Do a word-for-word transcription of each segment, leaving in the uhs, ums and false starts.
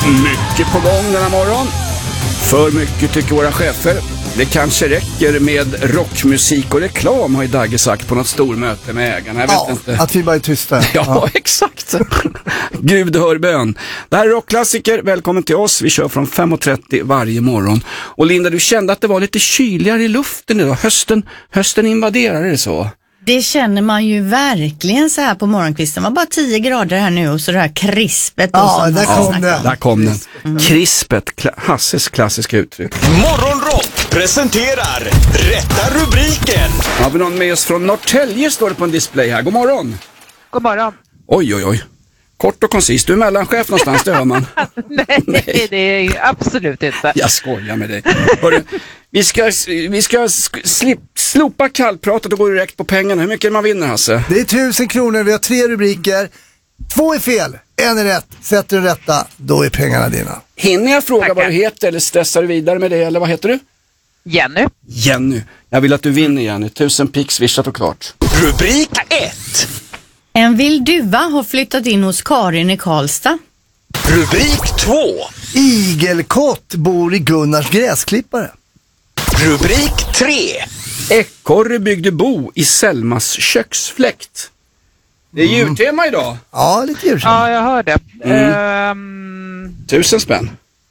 Mycket på gång denna morgon. För mycket tycker våra chefer. Det kanske räcker med rockmusik och reklam, har ju Dagge sagt på något stormöte med ägarna. Jag vet ja, inte. Att vi bara är tysta. Ja, ja. Exakt. Gud hör bön. Det här är rockklassiker. Välkommen till oss. Vi kör från fem och trettio varje morgon. Och Linda, du kände att det var lite kyligare i luften idag. Hösten, hösten invaderar, är det så? Det känner man ju verkligen så här på morgonkvisten. Det var bara tio grader här nu och så det här krispet. Ja, där kom det. Där kom den. Mm. Krispet, kla- Hasses klassiska uttryck. Morgonrock presenterar rätta rubriken. Har vi någon med oss från Norrtälje, står det på en display här. God morgon. God morgon. Oj, oj, oj. Kort och koncis. Du är mellanchef någonstans, det hör man. Nej, Nej, det är absolut inte. Jag skojar med dig. Hörru, vi ska, vi ska slip, slopa kallpratet och gå direkt på pengarna. Hur mycket man vinner, Hasse? Det är tusen kronor, vi har tre rubriker. Två är fel, en är rätt. Sätter du rätta, då är pengarna dina. Hinner jag fråga Tackar. vad du heter eller stressar du vidare med det? Eller vad heter du? Jenny. Jenny. Jag vill att du vinner, Jenny. Tusen pix swishat och klart. Rubrik ett. En vildduva har flyttat in hos Karin i Karlstad. Rubrik två. Igelkott bor i Gunnars gräsklippare. Rubrik tre. Ekorre byggde bo i Selmas köksfläkt. Det är djurtema idag. Ja, lite djur. Ja, jag hör det. Mm. Ehm, Tusen spänn.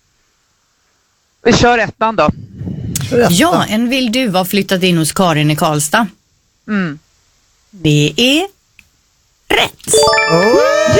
vi kör ettan då. Ja, en vildduva har flyttat in hos Karin i Karlstad. Mm. Det är rätt. Oh!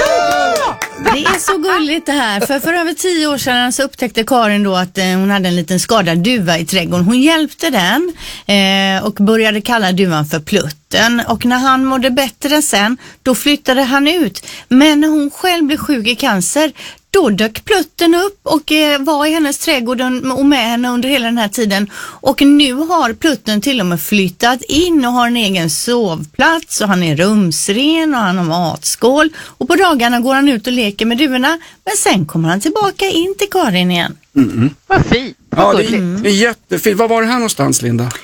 Det är så gulligt det här. För för över tio år sedan så upptäckte Karin då att eh, hon hade en liten skadad duva i trädgården. Hon hjälpte den eh, och började kalla duvan för Plutten. Och när han mådde bättre sen, då flyttade han ut. Men när hon själv blev sjuk i cancer, då dök Plutten upp och eh, var i hennes trädgård och med henne under hela den här tiden. Och nu har Plutten till och med flyttat in och har en egen sovplats och han är rumsren och han har matskål. Och på dagarna går han ut och leker med duvorna, men sen kommer han tillbaka in till Karin igen. Mm-mm. Vad fint. Ja, det är, det är jättefint. Var var det här någonstans, Linda?